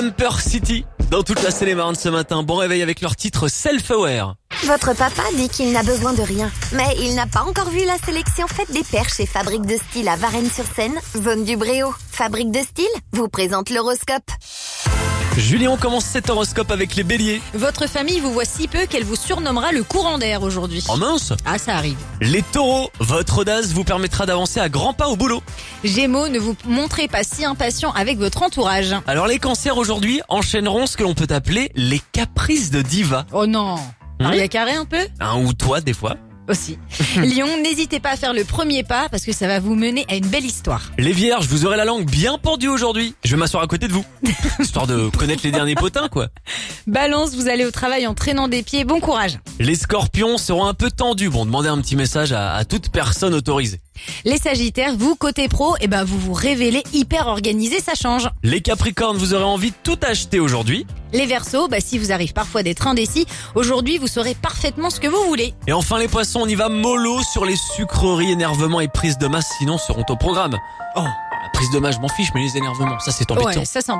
Jumper City dans toute la Seine-et-Marne ce matin. Bon réveil avec leur titre Self-Aware. Votre papa dit qu'il n'a besoin de rien, mais il n'a pas encore vu la sélection faite des paires chez Fabrique de Style à Varennes-sur-Seine, zone du Bréau. Fabrique de Style vous présente l'horoscope. Julien, on commence cet horoscope avec les béliers. Votre famille vous voit si peu qu'elle vous surnommera le courant d'air aujourd'hui. Oh mince. Ah, ça arrive. Les taureaux, votre audace vous permettra d'avancer à grands pas au boulot. Gémeaux, ne vous montrez pas si impatient avec votre entourage. Alors les cancers aujourd'hui enchaîneront ce que l'on peut appeler les caprices de diva. Oh non. Maria Carré un peu Ou toi des fois. aussi. Lion, n'hésitez pas à faire le premier pas parce que ça va vous mener à une belle histoire. Les vierges, vous aurez la langue bien pendue aujourd'hui. Je vais m'asseoir à côté de vous. Histoire de connaître les derniers potins, quoi. Balance, vous allez au travail en traînant des pieds, bon courage. Les scorpions seront un peu tendus. Bon, demandez un petit message à toute personne autorisée. Les sagittaires, vous côté pro, vous vous révélez hyper organisé, ça change. Les capricornes, vous aurez envie de tout acheter aujourd'hui. Les verseaux, si vous arrive parfois d'être indécis, aujourd'hui vous saurez parfaitement ce que vous voulez. Et enfin les poissons, on y va mollo sur les sucreries, énervements et prises de masse, sinon seront au programme. Oh, la prise de masse, je m'en fiche, mais les énervements, ça c'est embêtant. Ouais, ça c'est embêtant.